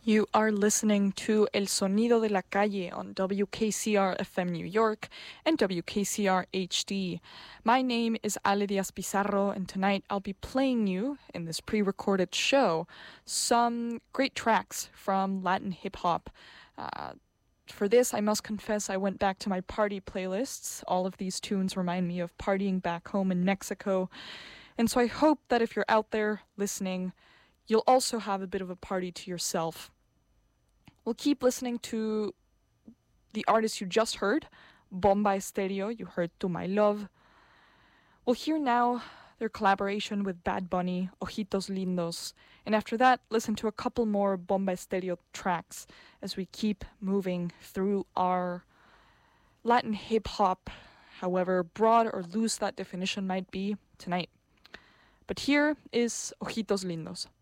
You are listening to El Sonido de la Calle on WKCR FM New York and WKCR HD. My name is Ale Diaz Pizarro, and tonight I'll be playing you, in this pre-recorded show, some great tracks from Latin hip-hop. For this, I must confess I went back to my party playlists. All of these tunes remind me of partying back home in Mexico, and so I hope that if you're out there listening, you'll also have a bit of a party to yourself. We'll keep listening to the artist you just heard, Bomba Estéreo. You heard To My Love. We'll hear now their collaboration with Bad Bunny, Ojitos Lindos. And after that, listen to a couple more Bomba Estéreo tracks as we keep moving through our Latin hip-hop, however broad or loose that definition might be, tonight. But here is Ojitos Lindos.